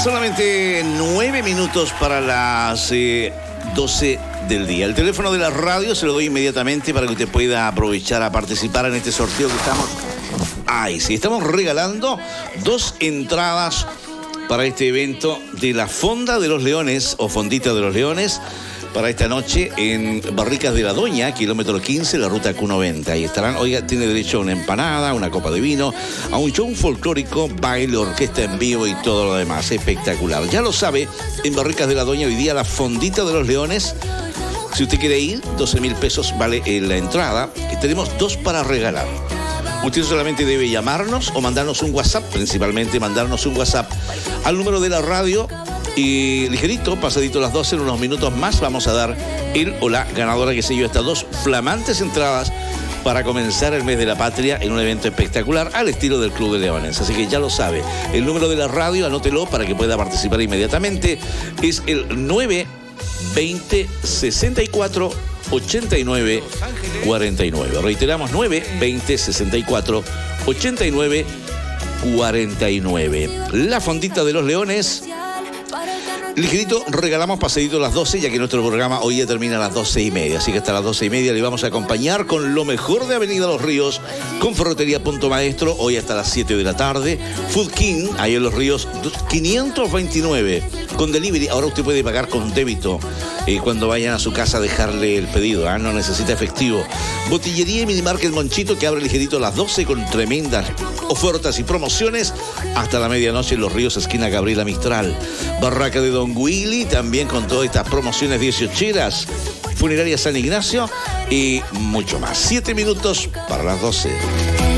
Solamente 9 minutos para las 12 del día. El teléfono de la radio se lo doy inmediatamente para que usted pueda aprovechar a participar en este sorteo que estamos... Ay, sí, estamos regalando 2 entradas para este evento de la Fonda de los Leones o Fondita de los Leones para esta noche en Barricas de la Doña, kilómetro 15, la ruta Q90. Ahí estarán, oiga, tiene derecho a una empanada, una copa de vino, a un show folclórico, baile, orquesta en vivo y todo lo demás. Espectacular. Ya lo sabe, en Barricas de la Doña hoy día la Fondita de los Leones. Si usted quiere ir, 12.000 pesos vale la entrada y tenemos 2 para regalar. Usted solamente debe llamarnos o mandarnos un WhatsApp, principalmente mandarnos un WhatsApp al número de la radio y ligerito, pasadito las 12, en unos minutos más vamos a dar el o la ganadora que se lleva estas 2 flamantes entradas para comenzar el mes de la patria en un evento espectacular al estilo del Club de Leones. Así que ya lo sabe, el número de la radio, anótelo para que pueda participar inmediatamente, es el 920 64 89 49. Reiteramos, 920 64 89 49. La Fondita de los Leones. Ligerito, regalamos pasadito a las 12, ya que nuestro programa hoy ya termina a las 12:30. Así que hasta las 12:30 le vamos a acompañar con lo mejor de Avenida Los Ríos, con Ferretería Punto Maestro, hoy hasta las 7 de la tarde. Food King, ahí en Los Ríos, 529, con delivery. Ahora usted puede pagar con débito cuando vayan a su casa a dejarle el pedido, no necesita efectivo. Botillería y Minimarket Monchito, que abre ligerito a las 12 con tremendas ofertas y promociones hasta la medianoche en Los Ríos, esquina Gabriela Mistral. Barraca de Don Willy, también con todas estas promociones 18eras. Funeraria San Ignacio y mucho más. 7 minutos para las 12.